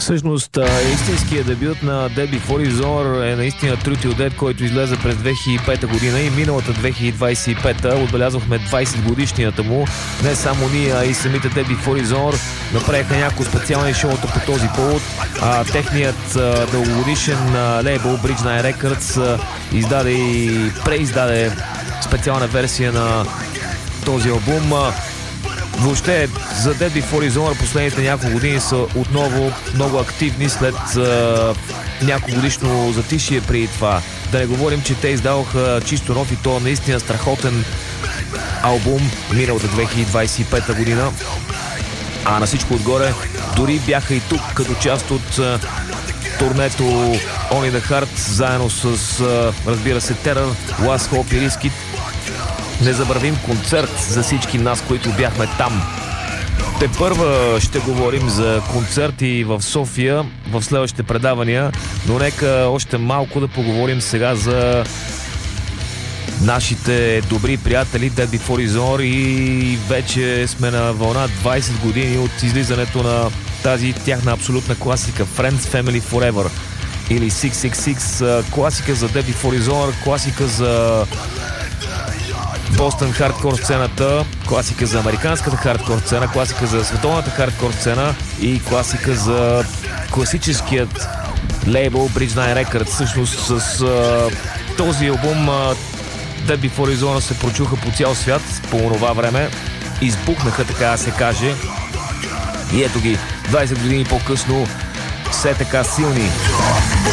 Всъщност, истинският дебют на Dead Before His Hour е наистина Truth or Dead, който излезе през 2005 година и миналата 2025 отбелязвахме 20 годишнията му. Не само ние, а и самите Dead Before His Hour направиха няколко специални шоута по този повод. Техният дългогодишен лейбъл Bridge Nine Records издаде и преиздаде специална версия на този албум. Въобще за Dead Before His Hour последните няколко години са отново много активни след няколко годишно затишие преди това. Да не говорим, че те издаваха чисто нов и то наистина страхотен албум миналата 2025 година. А на всичко отгоре дори бяха и тук като част от турнето On in the Heart, заедно с разбира се Terror, Last Hope и Riskit. Незабравим концерт за всички нас, които бяхме там. Тепърва ще говорим за концерти в София в следващите предавания, но нека още малко да поговорим сега за нашите добри приятели Dead Before His Hour и вече сме на вълна 20 години от излизането на тази тяхна абсолютна класика Friends Family Forever или 666, класика за Dead Before His Hour, класика за Бостън хардкор сцената, класика за американската хардкор сцена, класика за световната хардкор сцена и класика за класическият лейбъл Bridge Nine Records. Всъщност с този албум Dead Before His Hour се прочуха по цял свят по това време. Избухнаха, така да се каже. И ето ги, 20 години по-късно все така силни.